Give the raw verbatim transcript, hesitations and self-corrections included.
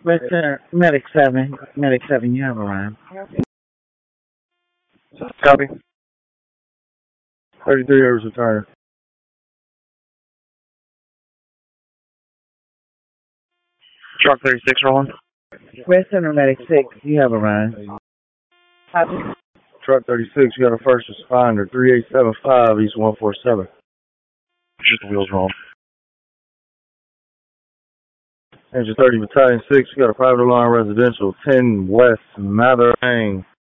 Western Medic seven. Medic seven, you have a ride. Copy. thirty-three hours return. Truck thirty-six rolling. Western Medic six, you have a ride. Copy. Truck thirty-six, you got a first responder, three eight seven five East one four seven. Just the wheels wrong. Engine thirty Battalion six, you got a private alarm residential, ten West Mather Hang.